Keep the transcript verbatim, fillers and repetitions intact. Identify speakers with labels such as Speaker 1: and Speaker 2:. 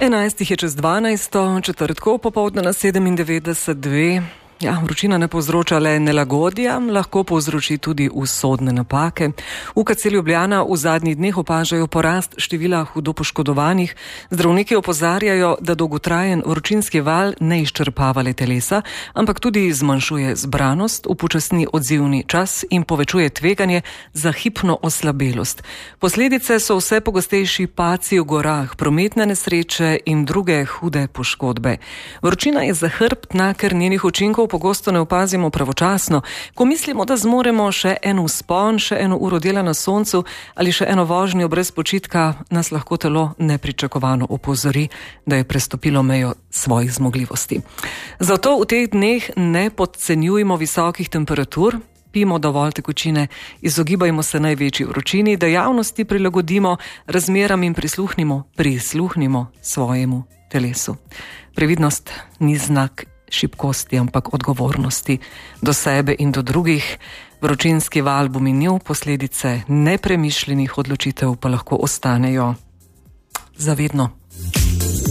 Speaker 1: enajstih je čez dvanajsto, četrtkov popoldne na sedemindevetdeset dve. Ja, vročina ne povzroča le nelagodja, lahko povzroči tudi usodne napake. U K C Ljubljana v zadnjih dneh opažajo porast števila hudo poškodovanih. Zdravniki opozarjajo, da dolgotrajen vročinski val ne izčrpava le telesa, ampak tudi zmanjšuje zbranost, upočasni odzivni čas in povečuje tveganje za hipno oslabelost. Posledice so vse pogostejši padci v gorah, prometne nesreče in druge hude poškodbe. Vročina je zahrbtna, ker njenih učinkov pogosto ne opazimo pravočasno. Ko mislimo, da zmoremo še en vzpon, še eno uro dela na soncu ali še eno vožnjo brez počitka, nas lahko telo nepričakovano opozori, da je prestopilo mejo svojih zmogljivosti. Zato v teh dneh ne podcenjujmo visokih temperatur, pijmo dovolj tekočine, izogibajmo se največji vročini, dejavnosti prilagodimo razmeram in prisluhnimo, prisluhnimo svojemu telesu. Previdnost ni znak šibkosti, ampak odgovornosti do sebe in do drugih. Vročinski val bo minil, posledice nepremišljenih odločitev pa lahko ostanejo zavedno.